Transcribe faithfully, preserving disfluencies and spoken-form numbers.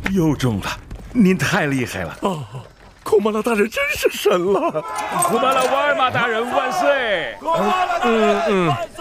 又中了，您太厉害了！ 哦，库马拉大人真是神了！ 库马拉瓦尔玛大人万岁！ 嗯嗯。